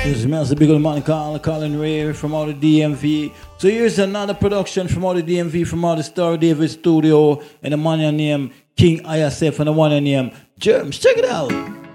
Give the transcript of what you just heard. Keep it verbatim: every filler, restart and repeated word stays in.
Smells a big old man called Colin Ray from out of D M V. So here's another production from out of D M V, from out of Star David Studio, and the man named King I S F and the one named Germs. Check it out.